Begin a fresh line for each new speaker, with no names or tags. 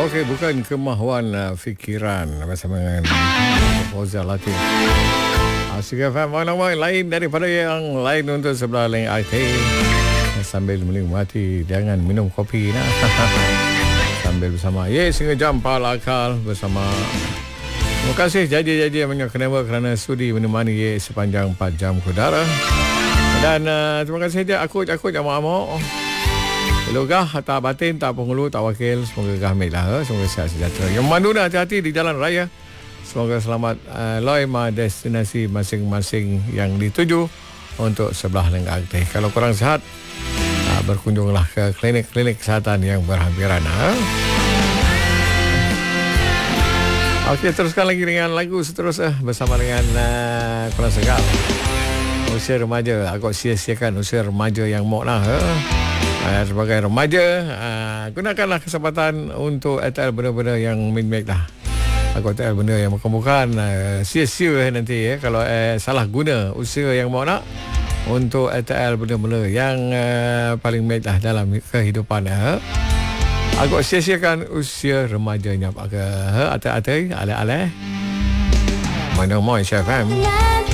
Okey, bukan kemahuan fikiran bersama dengan Fauzal Latif. Asyik FM mana lain daripada yang lain untuk sebelah lain IT. Sambil menikmati, jangan minum kopi nah. Sambil bersama sehingga jam pala akal bersama. Terima kasih janji-janji yang menyenangkan kerana sudi menemani sepanjang 4 jam udara. Dan terima kasih dia aku yang amok. Elogah tak batin, tak penghulu, tak wakil. Semoga gahmit lah. Semoga sihat sejahtera. Yang manduna hati-hati di jalan raya. Semoga selamat loima destinasi masing-masing yang dituju untuk sebelah lengkap aktif. Kalau kurang sihat, berkunjunglah ke klinik-klinik kesihatan yang berhampiran. Okey, teruskan lagi dengan lagu seterusnya bersama dengan Kurang Segar. Usia remaja, aku sia-siakan usia remaja yang moknah. Sebagai remaja, gunakanlah kesempatan untuk ATL benda-benda yang min-make dah. Aku ATL benda yang bukan sia-sia nanti kalau salah guna usia yang mau nak untuk ATL benda-benda yang paling make dah dalam kehidupan. Aku sia-siakan usia remajanya. Atai-atai, alih-alih. Mana mau SFM.